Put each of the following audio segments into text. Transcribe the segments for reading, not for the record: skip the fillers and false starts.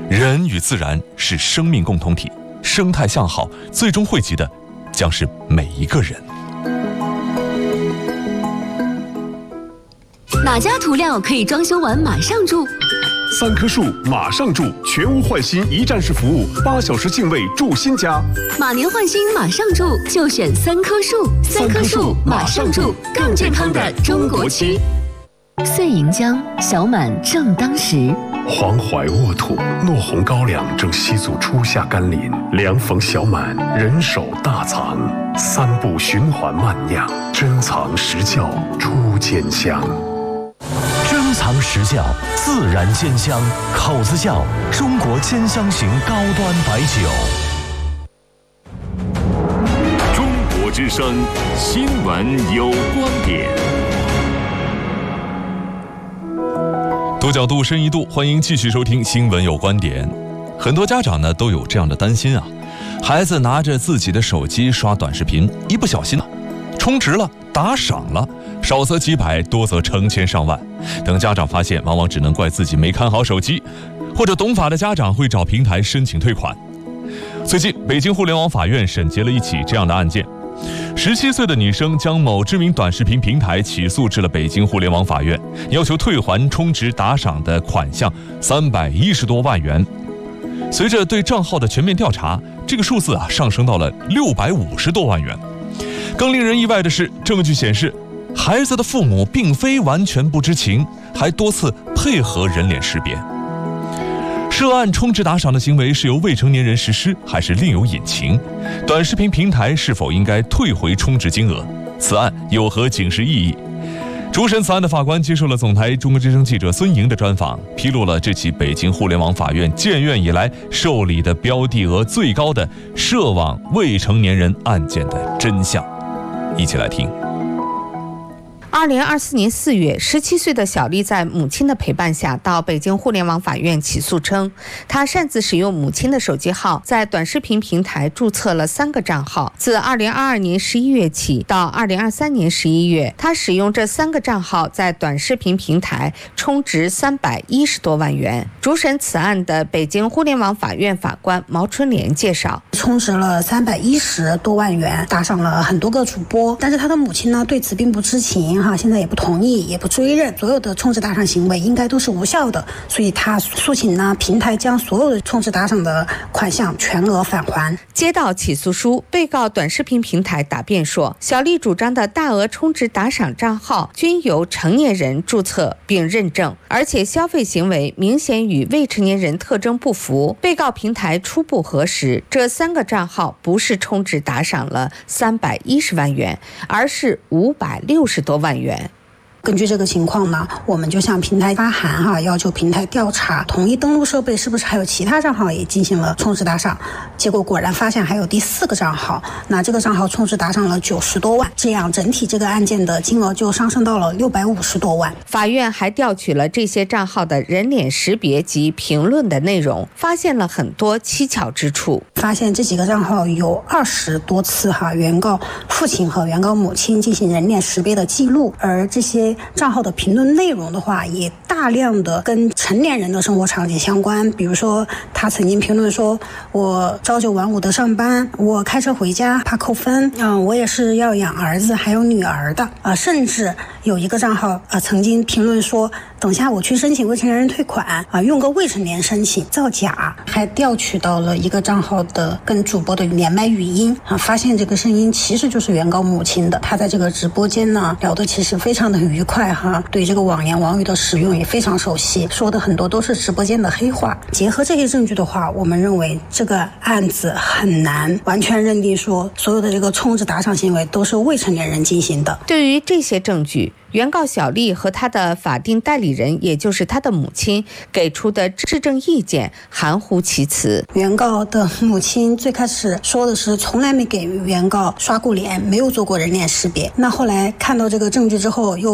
人与自然是生命共同体，生态向好，最终惠及的将是每一个人。 哪家涂料可以装修完马上住 ？3棵树马上住，全屋换新一站式服务，8小时净位住新家。 马年换新马上住，就选3棵树。3棵树马上住，更健康的中国区。岁盈江，小满正当时。 黄淮沃土，糯红高粱正吸足初夏甘霖。凉逢小满，人手大藏，3步循环慢酿，珍藏实窖出坚香。 珍藏实窖，自然坚香，口子窖，中国坚香型高端白酒。 中国之声，新闻有观点。 多角度深一度，欢迎继续收听新闻有观点。很多家长呢都有这样的担心啊，孩子拿着自己的手机刷短视频，一不小心充值了，打赏了，少则几百，多则成千上万。等家长发现，往往只能怪自己没看好手机，或者懂法的家长会找平台申请退款。最近，北京互联网法院审结了一起这样的案件。17岁的女生将某知名短视频平台起诉至了北京互联网法院，要求退还充值打赏的款项310多万元。随着对账号的全面调查，这个数字上升到了650多万元。更令人意外的是，证据显示，孩子的父母并非完全不知情，还多次配合人脸识别。涉案充值打赏的行为是由未成年人实施，还是另有隐情？短视频平台是否应该退回充值金额？此案有何警示意义？主审此案的法官接受了总台中国之声记者孙莹的专访，披露了这起北京互联网法院建院以来受理的标的额最高的涉网未成年人案件的真相。一起来听。 2024年4月，17岁的小丽在母亲的陪伴下到北京互联网法院起诉称，她擅自使用母亲的手机号，在短视频平台注册了3个账号。自2022年11月起到2023年11月，她使用这3个账号在短视频平台充值310多万元。主审此案的北京互联网法院法官毛春莲介绍， 充值了310多万元，打赏了很多个主播，但是他的母亲呢对此并不知情现在也不同意，也不追认，所有的充值打赏行为应该都是无效的，所以他诉请平台将所有的充值打赏的款项全额返还。 接到起诉书，被告短视频平台答辩说，小丽主张的大额充值打赏账号均由成年人注册并认证，而且消费行为明显与未成年人特征不符。被告平台初步核实，这3个账号不是充值打赏了310万元，而是560多万元。 根据这个情况呢，我们就向平台发函要求平台调查同一登录设备是不是还有其他账号也进行了充值打赏，结果果然发现还有第4个账号，那这个账号充值打赏了90多万，这样整体这个案件的金额就上升到了650多万。 法院还调取了这些账号的人脸识别及评论的内容，发现了很多蹊跷之处。 发现这几个账号有20多次原告父亲和原告母亲进行人脸识别的记录，而这些账号的评论内容的话也大量的跟成年人的生活场景相关，比如说他曾经评论说，我朝9晚5的上班，我开车回家怕扣分，我也是要养儿子还有女儿的，甚至有一个账号曾经评论说，等下我去申请未成年人退款用个未成年申请造假。还调取到了一个账号的跟主播的连麦语音发现这个声音其实就是原告母亲的，他在这个直播间呢聊得其实非常的愉快对这个网言网语的使用也非常熟悉，说的很多都是直播间的黑话。结合这些证据的话，我们认为这个案子很难完全认定说所有的这个充值打赏行为都是未成年人进行的。 对于这些证据，原告小丽和她的法定代理人，也就是她的母亲给出的质证意见含糊其辞。 原告的母亲最开始说的是从来没给原告刷过脸，没有做过人脸识别。那后来看到这个证据之后，又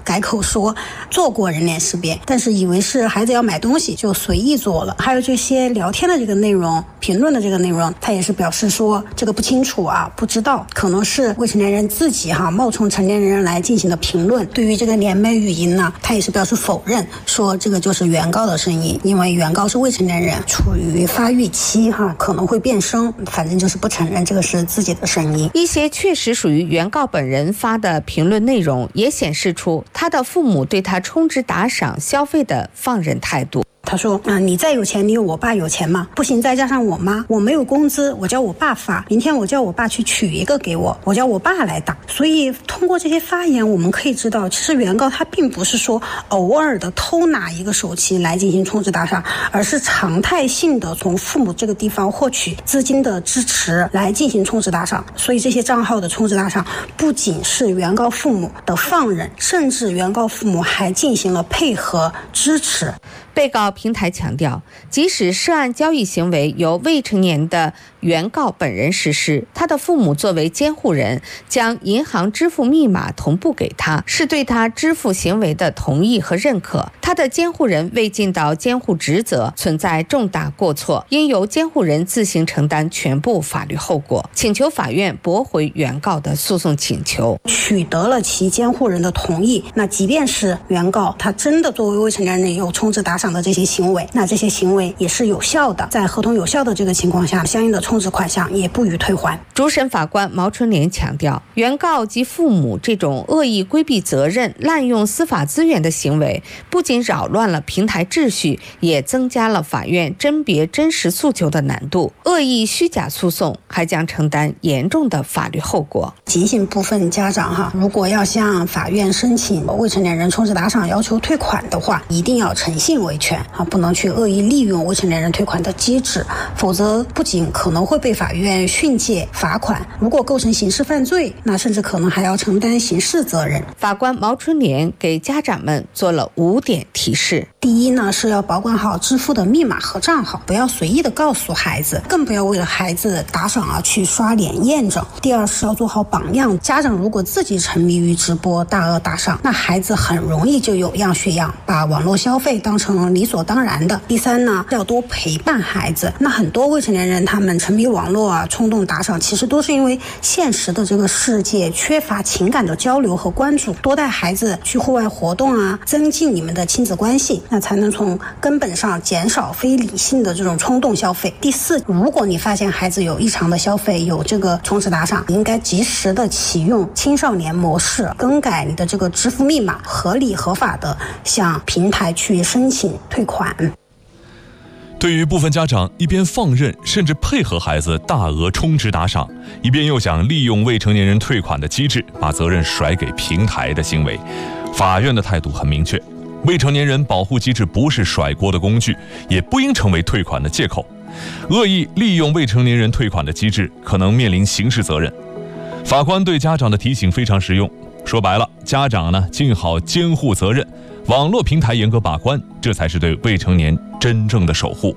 改口说做过人脸识别，但是以为是孩子要买东西就随意做了。还有这些聊天的这个内容、评论的这个内容，他也是表示说这个不清楚啊，不知道，可能是未成年人自己冒充成年人来进行的评论。对于这个联美语音呢，他也是表示否认，说这个就是原告的声音，因为原告是未成年人，处于发育期可能会变声，反正就是不承认这个是自己的声音。 一些确实属于原告本人发的评论内容，也显示出他的父母对他充值打赏消费的放任态度。 他说你再有钱，你有我爸有钱吗？不行，再加上我妈，我没有工资，我叫我爸发，明天我叫我爸去取一个给我，我叫我爸来打。所以通过这些发言，我们可以知道，其实原告他并不是说偶尔的偷拿一个手机来进行充值打赏，而是常态性的从父母这个地方获取资金的支持来进行充值打赏。所以这些账号的充值打赏不仅是原告父母的放任，甚至原告父母还进行了配合支持。 被告平台强调，即使涉案交易行为由未成年的原告本人实施，他的父母作为监护人将银行支付密码同步给他，是对他支付行为的同意和认可。他的监护人未尽到监护职责，存在重大过错，应由监护人自行承担全部法律后果，请求法院驳回原告的诉讼请求。 取得了其监护人的同意，那即便是原告他真的作为未成年人有充值打赏的这些行为，那这些行为也是有效的，在合同有效的这个情况下，相应的充值款项也不予退还。 主审法官毛春莲强调，原告及父母这种恶意规避责任、滥用司法资源的行为，不仅扰乱了平台秩序，也增加了法院甄别真实诉求的难度。恶意虚假诉讼还将承担严重的法律后果。 提醒部分家长如果要向法院申请未成年人充值打赏要求退款的话，一定要诚信维权不能去恶意利用未成年人退款的机制，否则不仅可能会被法院训诫罚款，如果构成刑事犯罪，那甚至可能还要承担刑事责任。 法官毛春莲给家长们做了5点提示。 第一呢，是要保管好支付的密码和账号，不要随意的告诉孩子，更不要为了孩子打赏去刷脸验证。第二是要做好榜样，家长如果自己沉迷于直播大额打赏，那孩子很容易就有样学样，把网络消费当成理所当然的。第三呢，要多陪伴孩子。那很多未成年人他们沉迷网络冲动打赏，其实都是因为现实的这个世界缺乏情感的交流和关注。多带孩子去户外活动增进你们的亲子关系，那才能从根本上减少非理性的这种冲动消费。第四，如果你发现孩子有异常的消费，有这个充值打赏，应该及时的启用青少年模式，更改你的这个支付密码，合理合法的向平台去申请退款。 对于部分家长一边放任甚至配合孩子大额充值打赏，一边又想利用未成年人退款的机制把责任甩给平台的行为，法院的态度很明确，未成年人保护机制不是甩锅的工具，也不应成为退款的借口。恶意利用未成年人退款的机制可能面临刑事责任。法官对家长的提醒非常实用，说白了，家长尽好监护责任，网络平台严格把关，这才是对未成年真正的守护。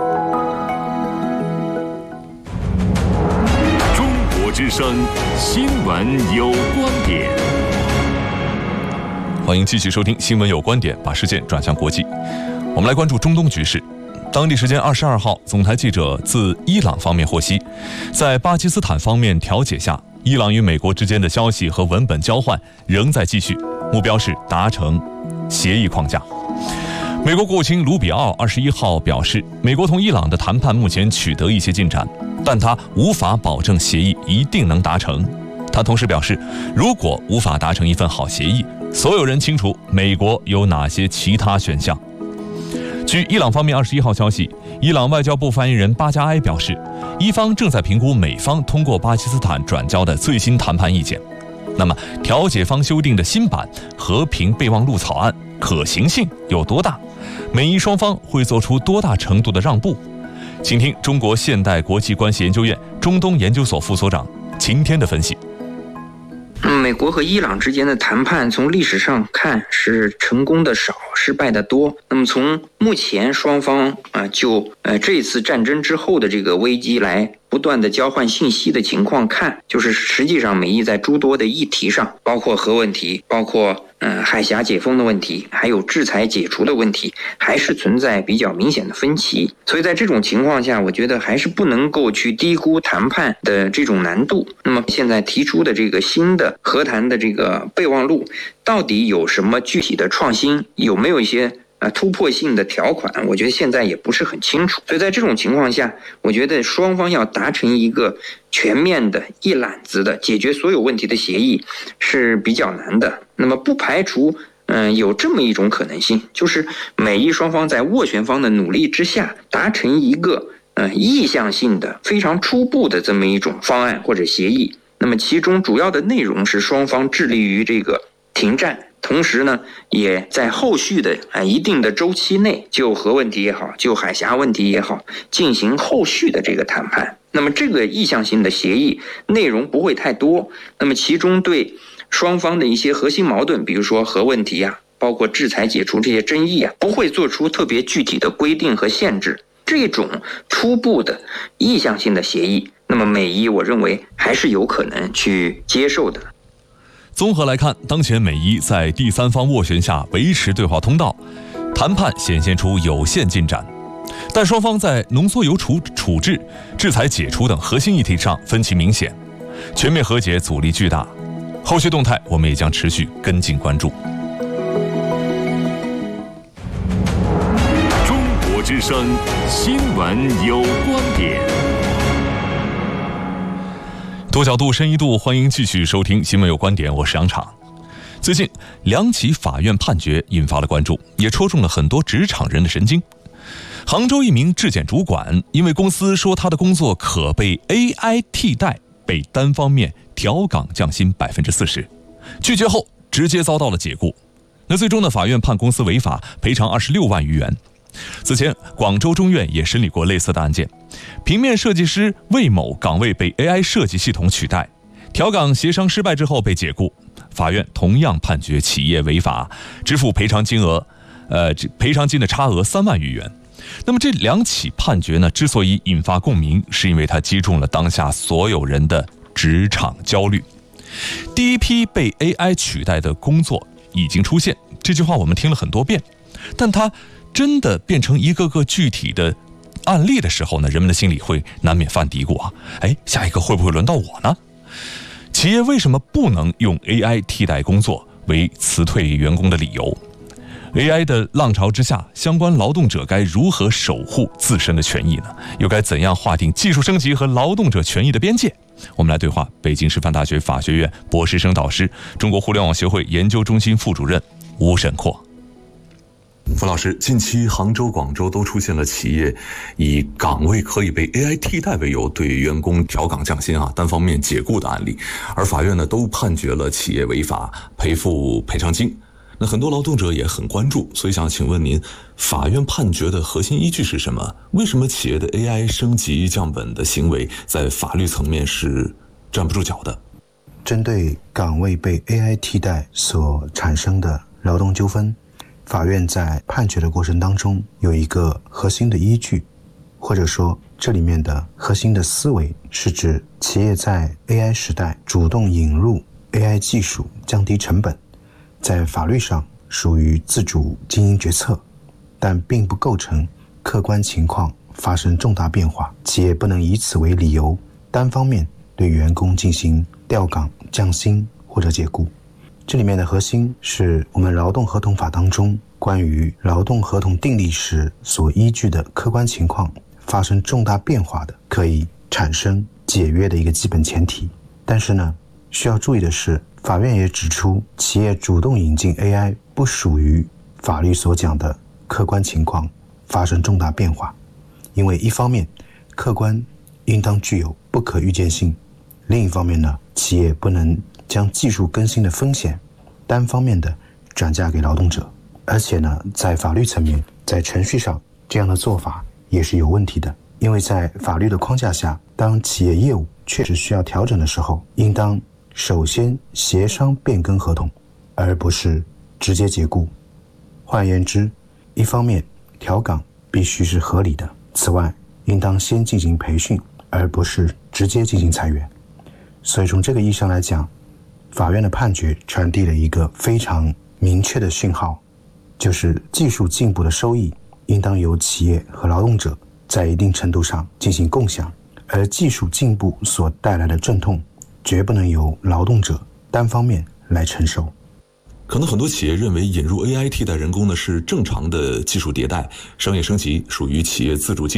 中国之声新闻有观点， 欢迎继续收听新闻有观点，把视线转向国际。我们来关注中东局势。当地时间22号，总台记者自伊朗方面获悉，在巴基斯坦方面调解下，伊朗与美国之间的消息和文本交换仍在继续，目标是达成协议框架。美国国务卿卢比奥21号表示，美国同伊朗的谈判目前取得一些进展，但他无法保证协议一定能达成。他同时表示，如果无法达成一份好协议，所有人清楚美国有哪些其他选项。据伊朗方面21号消息，伊朗外交部发言人巴加埃表示，伊方正在评估美方通过巴基斯坦转交的最新谈判意见。那么，调解方修订的新版和平备忘录草案可行性有多大？美伊双方会做出多大程度的让步？请听中国现代国际关系研究院中东研究所副所长秦天的分析。 美国和伊朗之间的谈判从历史上看是成功的少，失败的多。那么从目前双方就这一次战争之后的这个危机来不断的交换信息的情况看，就是实际上美伊在诸多的议题上，包括核问题，包括海峡解封的问题，还有制裁解除的问题，还是存在比较明显的分歧。所以在这种情况下，我觉得还是不能够去低估谈判的这种难度。那么现在提出的这个新的和谈的这个备忘录，到底有什么具体的创新？有没有一些突破性的条款？我觉得现在也不是很清楚。所以在这种情况下，我觉得双方要达成一个全面的一揽子的解决所有问题的协议是比较难的。那么不排除有这么一种可能性，就是美伊双方在斡旋方的努力之下，达成一个意向性的非常初步的这么一种方案或者协议。那么其中主要的内容是双方致力于这个停战，同时呢，也在后续的一定的周期内，就核问题也好，就海峡问题也好，进行后续的这个谈判。那么这个意向性的协议内容不会太多，那么其中对双方的一些核心矛盾，比如说核问题啊，包括制裁解除这些争议啊，不会做出特别具体的规定和限制。这种初步的意向性的协议，那么美伊我认为还是有可能去接受的。 综合来看，当前美伊在第三方斡旋下维持对话通道，谈判显现出有限进展，但双方在浓缩铀处置、制裁解除等核心议题上分歧明显，全面和解阻力巨大。后续动态我们也将持续跟进关注。 中国之声新闻有观点。 多角度深一度，欢迎继续收听新闻有观点，我是杨昶。最近2起法院判决引发了关注，也戳中了很多职场人的神经。杭州一名质检主管因为公司说他的工作可被 AI 替代，被单方面调岗降薪40%，拒绝后直接遭到了解雇。那最终呢，法院判公司违法，赔偿26万余元。此前，广州中院也审理过类似的案件，平面设计师魏某岗位被 AI 设计系统取代，调岗协商失败之后被解雇，法院同样判决企业违法，支付赔偿金的差额3万余元。那么这2起判决呢，之所以引发共鸣，是因为它击中了当下所有人的职场焦虑。第一批被 AI 取代的工作已经出现，这句话我们听了很多遍，但它真的变成一个个具体的案例的时候呢，人们的心里会难免犯嘀咕啊，下一个会不会轮到我呢？企业为什么不能用 AI 替代工作为辞退员工的理由？ AI 的浪潮之下，相关劳动者该如何守护自身的权益呢？又该怎样划定技术升级和劳动者权益的边界？我们来对话北京师范大学法学院博士生导师、中国互联网协会研究中心副主任吴沈阔。 傅老师，近期杭州、广州都出现了企业以岗位可以被 AI 替代为由，对员工调岗降薪单方面解雇的案例，而法院呢都判决了企业违法，赔付赔偿金。那很多劳动者也很关注，所以想请问您，法院判决的核心依据是什么？为什么企业的 AI 升级降本的行为在法律层面是站不住脚的？ 针对岗位被 AI 替代所产生的劳动纠纷，法院在判决的过程当中有一个核心的依据，或者说这里面的核心的思维是指企业在 AI 时代主动引入 AI 技术，降低成本，在法律上属于自主经营决策，但并不构成客观情况发生重大变化，企业不能以此为理由单方面对员工进行调岗降薪或者解雇。这里面的核心是我们劳动合同法当中关于劳动合同订立时所依据的客观情况发生重大变化的，可以产生解约的一个基本前提。但是呢，需要注意的是，法院也指出，企业主动引进 AI 不属于法律所讲的客观情况发生重大变化，因为一方面客观应当具有不可预见性，另一方面呢，企业不能将技术更新的风险单方面的转嫁给劳动者。而且呢，在法律层面，在程序上，这样的做法也是有问题的。因为在法律的框架下，当企业业务确实需要调整的时候，应当首先协商变更合同，而不是直接解雇。换言之，一方面调岗必须是合理的，此外应当先进行培训，而不是直接进行裁员。所以从这个意义上来讲，法院的判决传递了一个非常明确的讯号，就是技术进步的收益应当由企业和劳动者在一定程度上进行共享，而技术进步所带来的阵痛绝不能由劳动者单方面来承受。 可能很多企业认为引入 AI 替代人工呢是正常的技术迭代，商业升级属于企业自主